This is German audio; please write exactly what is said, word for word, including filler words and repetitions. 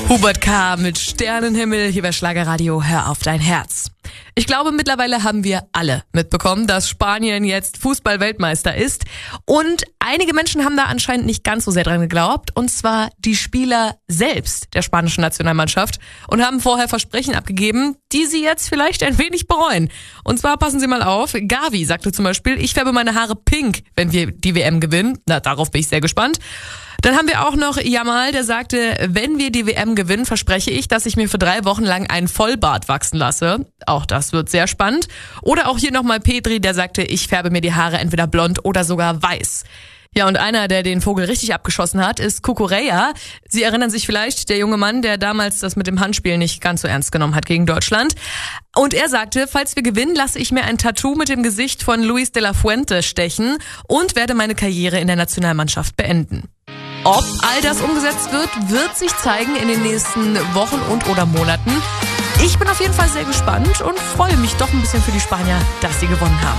Hubert K. mit Sternenhimmel hier bei Schlagerradio. Hör auf dein Herz. Ich glaube, mittlerweile haben wir alle mitbekommen, dass Spanien jetzt Fußball-Weltmeister ist. Und einige Menschen haben da anscheinend nicht ganz so sehr dran geglaubt. Und zwar die Spieler selbst der spanischen Nationalmannschaft. Und haben vorher Versprechen abgegeben, die sie jetzt vielleicht ein wenig bereuen. Und zwar, passen Sie mal auf, Gavi sagte zum Beispiel, ich färbe meine Haare pink, wenn wir die W M gewinnen. Na, darauf bin ich sehr gespannt. Dann haben wir auch noch Yamal, der sagte, wenn wir die W M gewinnen, verspreche ich, dass ich mir für drei Wochen lang einen Vollbart wachsen lasse. Auch das wird sehr spannend. Oder auch hier nochmal Pedri, der sagte, ich färbe mir die Haare entweder blond oder sogar weiß. Ja, und einer, der den Vogel richtig abgeschossen hat, ist Cucurella. Sie erinnern sich vielleicht, der junge Mann, der damals das mit dem Handspiel nicht ganz so ernst genommen hat gegen Deutschland. Und er sagte, falls wir gewinnen, lasse ich mir ein Tattoo mit dem Gesicht von Luis de la Fuente stechen und werde meine Karriere in der Nationalmannschaft beenden. Ob all das umgesetzt wird, wird sich zeigen in den nächsten Wochen und oder Monaten. Ich bin auf jeden Fall sehr gespannt und freue mich doch ein bisschen für die Spanier, dass sie gewonnen haben.